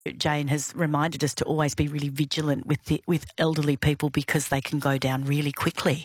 Jane has reminded us to always be really vigilant with elderly people because they can go down really quickly.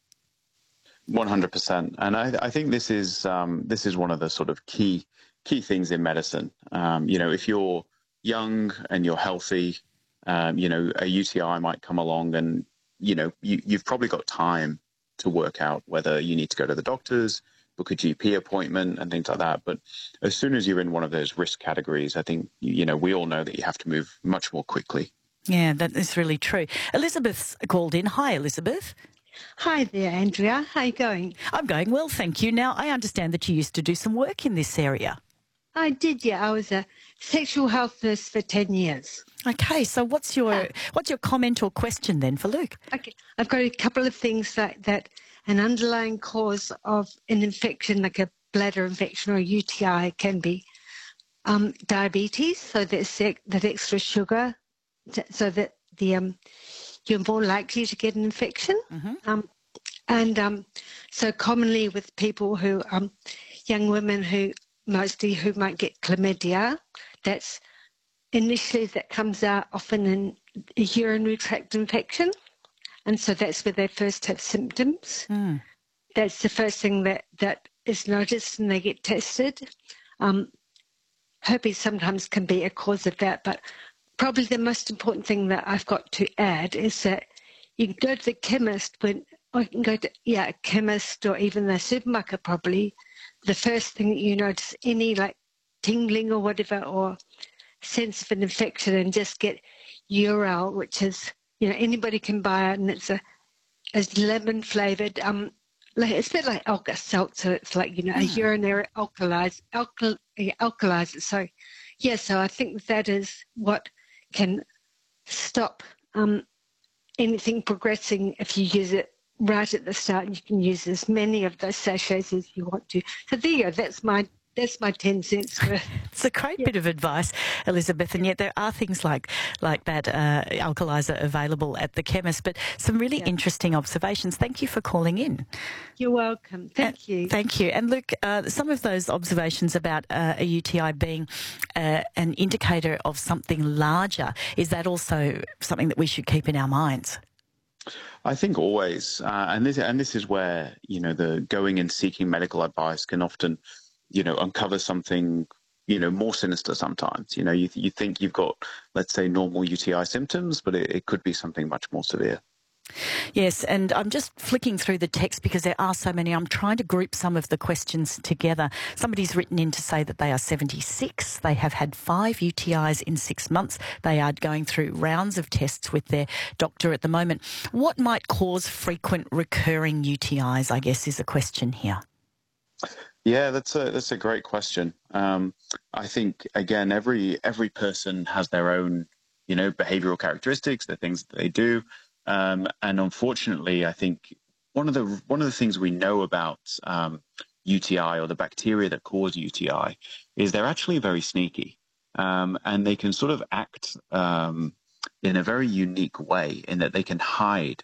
100%, and I think this is one of the sort of key things in medicine. If you're young and you're healthy, a UTI might come along, and you've probably got time to work out whether you need to go to the doctors, book a GP appointment, and things like that. But as soon as you're in one of those risk categories, I think we all know that you have to move much more quickly. Yeah, that is really true. Elizabeth's called in. Hi, Elizabeth. Hi there, Andrea. How are you going? I'm going well, thank you. Now, I understand that you used to do some work in this area. I did, yeah. I was a sexual health nurse for 10 years. Okay, so what's your comment or question then for Luke? Okay, I've got a couple of things that an underlying cause of an infection, like a bladder infection or a UTI, can be diabetes, so that extra sugar, so that you're more likely to get an infection. Mm-hmm. So commonly with people who, young women who might get chlamydia, that comes out often in a urinary tract infection. And so that's where they first have symptoms. Mm. That's the first thing that is noticed and they get tested. Herpes sometimes can be a cause of that, but probably the most important thing that I've got to add is that you can go to the chemist or you can go to a chemist or even the supermarket probably. The first thing that you notice, any like tingling or whatever or sense of an infection, and just get Urel, which is, anybody can buy it, and it's a lemon flavored. It's a bit like Alka-Seltzer. It's like a urinary alkalizer. So so I think that is what can stop anything progressing if you use it right at the start, and you can use as many of those sachets as you want to. So there you go. That's my 10 cents worth. It's a great bit of advice, Elizabeth, and yet there are things like that alkalizer available at the chemist, but some really interesting observations. Thank you for calling in. You're welcome. Thank you. Thank you. And Luke, some of those observations about a UTI being an indicator of something larger, is that also something that we should keep in our minds? I think always, and this is where the going and seeking medical advice can often uncover something more sinister sometimes. You think you've got, let's say, normal UTI symptoms, but it could be something much more severe. Yes, and I'm just flicking through the text because there are so many. I'm trying to group some of the questions together. Somebody's written in to say that they are 76. They have had 5 UTIs in 6 months. They are going through rounds of tests with their doctor at the moment. What might cause frequent recurring UTIs, I guess, is a question here. Yeah, that's a great question. I think, again, every person has their own, behavioral characteristics, the things that they do. And unfortunately, I think one of the things we know about UTI, or the bacteria that cause UTI, is they're actually very sneaky, and they can sort of act in a very unique way in that they can hide.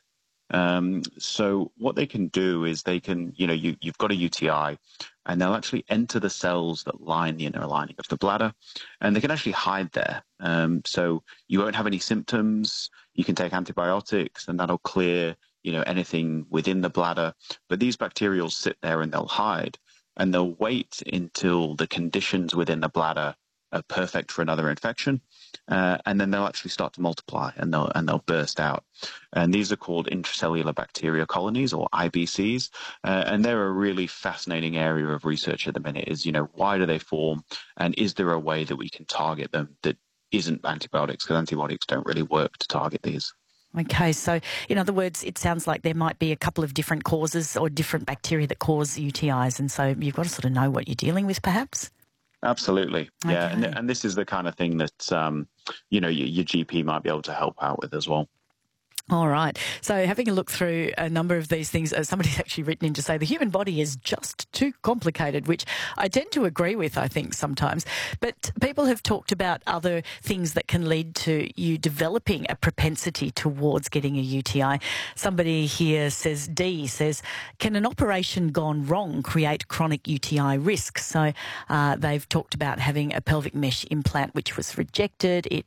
So what they can do is they can, you've got a UTI, and they'll actually enter the cells that line the inner lining of the bladder, and they can actually hide there. So you won't have any symptoms. You can take antibiotics, and that'll clear, anything within the bladder. But these bacteria will sit there and they'll hide, and they'll wait until the conditions within the bladder are perfect for another infection. And then they'll actually start to multiply, and they'll burst out. And these are called intracellular bacteria colonies, or IBCs. And they're a really fascinating area of research at the minute, is, why do they form? And is there a way that we can target them that isn't antibiotics? Because antibiotics don't really work to target these. Okay, so in other words, it sounds like there might be a couple of different causes or different bacteria that cause UTIs. And so you've got to sort of know what you're dealing with, perhaps? Absolutely. Okay. Yeah. And this is the kind of thing that, your GP might be able to help out with as well. All right. So having a look through a number of these things, somebody's actually written in to say the human body is just too complicated, which I tend to agree with, I think, sometimes. But people have talked about other things that can lead to you developing a propensity towards getting a UTI. Somebody here says, D says, can an operation gone wrong create chronic UTI risk? So they've talked about having a pelvic mesh implant, which was rejected. It